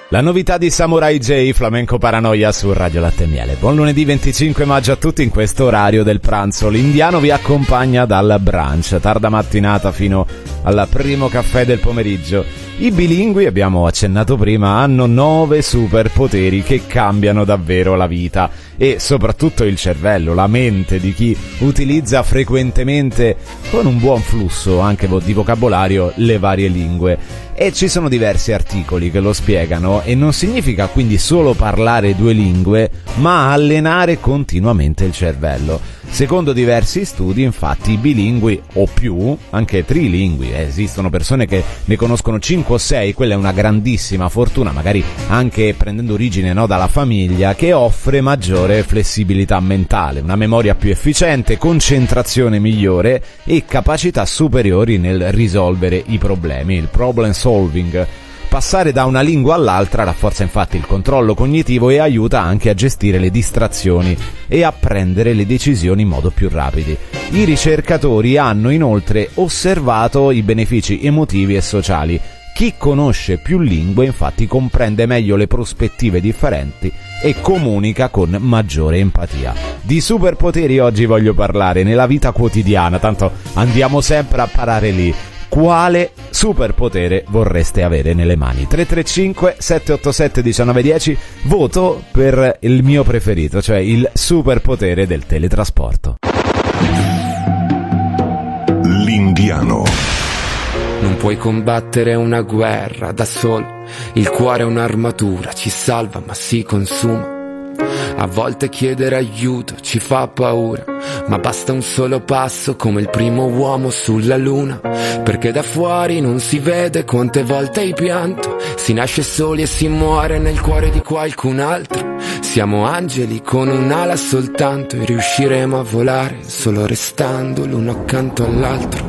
La novità di Samurai J, Flamenco Paranoia su Radio Latte e Miele. Buon lunedì 25 maggio a tutti in questo orario del pranzo. L'Indiano vi accompagna dal brunch, tarda mattinata fino al primo caffè del pomeriggio. I bilingui, abbiamo accennato prima, hanno 9 superpoteri che cambiano davvero la vita e soprattutto il cervello, la mente di chi utilizza frequentemente, con un buon flusso anche di vocabolario, le varie lingue. E ci sono diversi articoli che lo spiegano, e non significa quindi solo parlare 2 lingue, ma allenare continuamente il cervello. Secondo diversi studi, infatti, i bilingui o più, anche trilingui, esistono persone che ne conoscono 5 o 6, quella è una grandissima fortuna, magari anche prendendo origine dalla famiglia, che offre maggiore flessibilità mentale, una memoria più efficiente, concentrazione migliore e capacità superiori nel risolvere i problemi, il problem solving. Passare da una lingua all'altra rafforza infatti il controllo cognitivo e aiuta anche a gestire le distrazioni e a prendere le decisioni in modo più rapido. I ricercatori hanno inoltre osservato i benefici emotivi e sociali. Chi conosce più lingue infatti comprende meglio le prospettive differenti e comunica con maggiore empatia. Di superpoteri oggi voglio parlare nella vita quotidiana, tanto andiamo sempre a parare lì. Quale superpotere vorreste avere nelle mani? 335 787 1910, voto per il mio preferito, cioè il superpotere del teletrasporto. L'Indiano. Non puoi combattere una guerra da solo, il cuore è un'armatura, ci salva ma si consuma. A volte chiedere aiuto ci fa paura, ma basta un solo passo come il primo uomo sulla luna, perché da fuori non si vede quante volte hai pianto, si nasce soli e si muore nel cuore di qualcun altro. Siamo angeli con un'ala soltanto e riusciremo a volare solo restando l'uno accanto all'altro.